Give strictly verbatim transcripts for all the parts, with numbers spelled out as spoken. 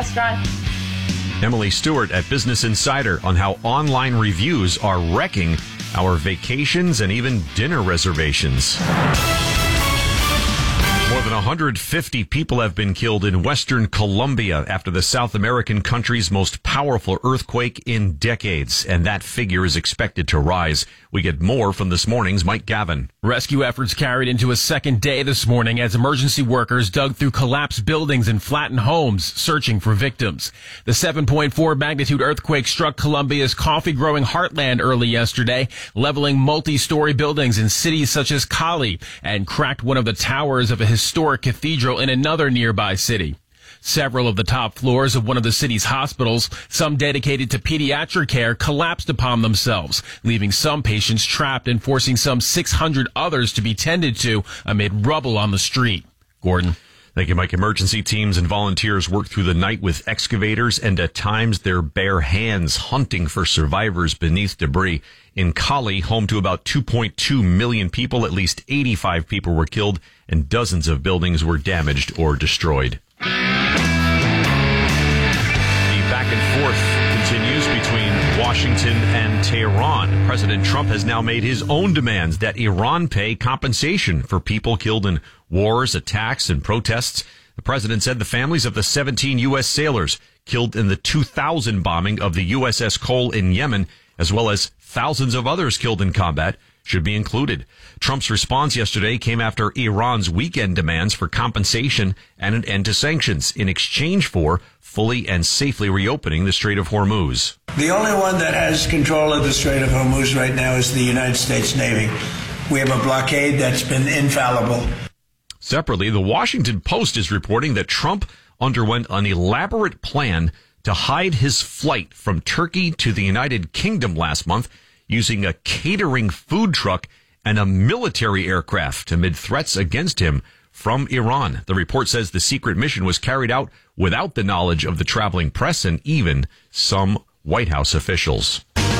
restaurant. Emily Stewart at Business Insider on how online reviews are wrecking our vacations and even dinner reservations. More than one hundred fifty people have been killed in Western Colombia after the South American country's most powerful earthquake in decades, and that figure is expected to rise. We get more from this morning's Mike Gavin. Rescue efforts carried into a second day this morning as emergency workers dug through collapsed buildings and flattened homes, searching for victims. The seven point four magnitude earthquake struck Colombia's coffee-growing heartland early yesterday, leveling multi-story buildings in cities such as Cali, and cracked one of the towers of a historic cathedral in another nearby city. Several of the top floors of one of the city's hospitals, some dedicated to pediatric care, collapsed upon themselves, leaving some patients trapped and forcing some six hundred others to be tended to amid rubble on the street. Gordon. Thank you, Mike. Emergency teams and volunteers worked through the night with excavators and at times their bare hands hunting for survivors beneath debris. In Cali, home to about two point two million people, at least eighty-five people were killed and dozens of buildings were damaged or destroyed. The back and forth continues between Washington and Tehran. President Trump has now made his own demands that Iran pay compensation for people killed in wars, attacks, and protests. The president said the families of the seventeen U S sailors killed in the two thousand bombing of the U S S Cole in Yemen, as well as thousands of others killed in combat, should be included. Trump's response yesterday came after Iran's weekend demands for compensation and an end to sanctions in exchange for fully and safely reopening the Strait of Hormuz. The only one that has control of the Strait of Hormuz right now is the United States Navy. We have a blockade that's been infallible. Separately, the Washington Post is reporting that Trump underwent an elaborate plan to hide his flight from Turkey to the United Kingdom last month using a catering food truck and a military aircraft amid threats against him from Iran. The report says the secret mission was carried out without the knowledge of the traveling press and even some White House officials.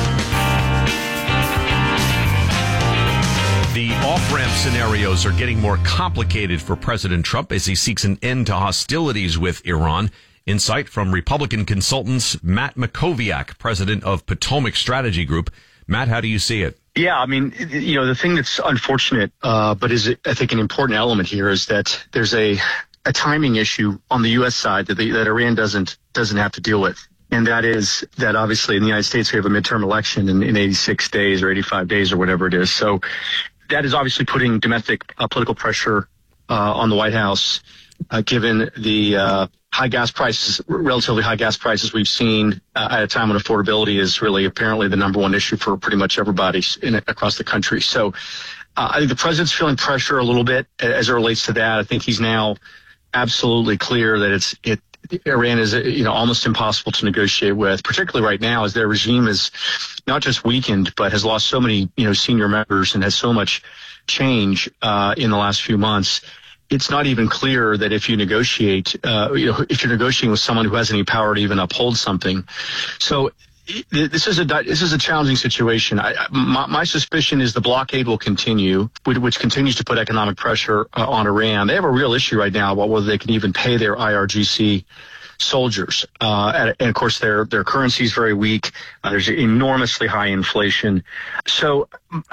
The off-ramp scenarios are getting more complicated for President Trump as he seeks an end to hostilities with Iran. Insight from Republican consultants Matt Makoviak, president of Potomac Strategy Group. Matt, how do you see it? Yeah, I mean, you know, the thing that's unfortunate, uh, but is, I think, an important element here is that there's a, a timing issue on the U S side that, the, that Iran doesn't doesn't have to deal with. And that is that obviously in the United States, we have a midterm election in, in eighty-six days or eighty-five days or whatever it is. So that is obviously putting domestic uh, political pressure uh, on the White House, uh, given the uh, high gas prices, relatively high gas prices we've seen uh, at a time when affordability is really apparently the number one issue for pretty much everybody in, across the country. So uh, I think the president's feeling pressure a little bit as it relates to that. I think he's now absolutely clear that it's it. Iran is, you know, almost impossible to negotiate with, particularly right now as their regime is not just weakened, but has lost so many, you know, senior members and has so much change uh, in the last few months. It's not even clear that if you negotiate, uh, you know, if you're negotiating with someone who has any power to even uphold something. So this is a this is a challenging situation. I, my, my suspicion is the blockade will continue, which continues to put economic pressure uh, on Iran. They have a real issue right now about whether they can even pay their I R G C soldiers. Uh, and, and of course, their their currency is very weak. Uh, there's enormously high inflation. So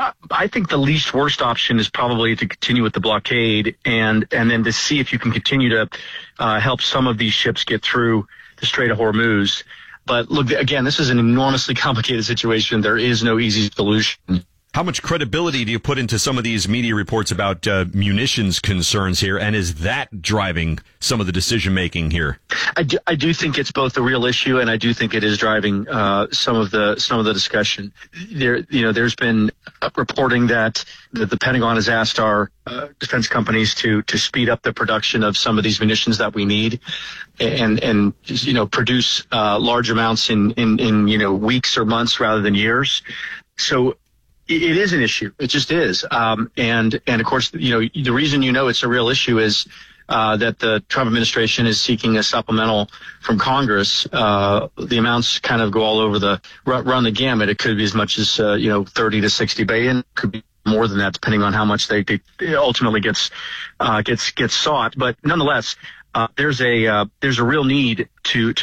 I think the least worst option is probably to continue with the blockade and and then to see if you can continue to uh, help some of these ships get through the Strait of Hormuz. But look, again, this is an enormously complicated situation. There is no easy solution. How much credibility do you put into some of these media reports about uh, munitions concerns here? And is that driving some of the decision making here? I do, I do think it's both a real issue, and I do think it is driving uh, some of the some of the discussion. There, you know, there's been reporting that the, the Pentagon has asked our uh, defense companies to to speed up the production of some of these munitions that we need, and and you know produce uh, large amounts in, in in you know weeks or months rather than years. So it is an issue. It just is. Um, and, and of course, you know, the reason you know it's a real issue is uh, that the Trump administration is seeking a supplemental from Congress. Uh, the amounts kind of go all over the, run the gamut. It could be as much as, uh, you know, thirty to sixty billion. It could be more than that, depending on how much they, they ultimately gets, uh, gets, gets sought. But nonetheless, uh, there's a, uh, there's a real need to, to